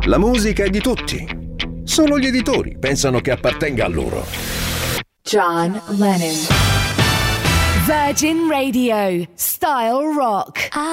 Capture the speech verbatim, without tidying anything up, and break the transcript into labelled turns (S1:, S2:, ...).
S1: La musica è di tutti. Solo gli editori pensano che appartenga a loro.
S2: John Lennon. Virgin Radio. Style Rock.